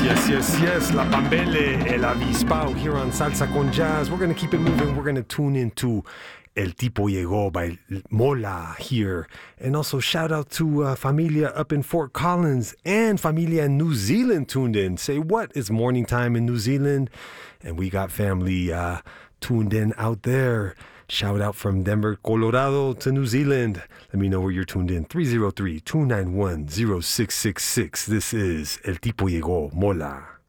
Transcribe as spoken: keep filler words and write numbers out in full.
Yes, yes, yes. La Pambele, El Avispao here on Salsa con Jazz. We're going to keep it moving. We're going to tune into El Tipo Llegó by Mola here. And also shout out to uh, Familia up in Fort Collins and Familia in New Zealand tuned in. Say what? It's morning time in New Zealand. And we got family uh, tuned in out there. Shout out from Denver, Colorado to New Zealand. Let me know where you're tuned in. three oh three, two nine one, oh six six six. This is El Tipo Llegó, Mola.